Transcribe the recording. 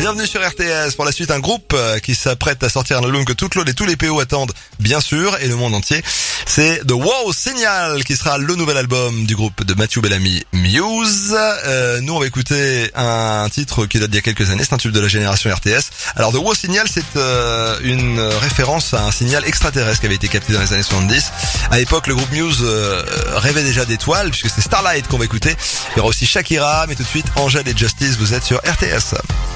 Bienvenue sur RTS. Pour la suite, un groupe qui s'apprête à sortir un album que toute l'aude et tous les PO attendent, bien sûr, et le monde entier. C'est The Wow Signal qui sera le nouvel album du groupe de Matthew Bellamy, Muse. Nous, on va écouter un titre qui date d'il y a quelques années. C'est un tube de la génération RTS. Alors, The Wow Signal, c'est une référence à un signal extraterrestre qui avait été capté dans les années 70. À l'époque, le groupe Muse rêvait déjà d'étoiles, puisque c'est Starlight qu'on va écouter. Il y aura aussi Shakira, mais tout de suite, Angèle et Justice, vous êtes sur RTS.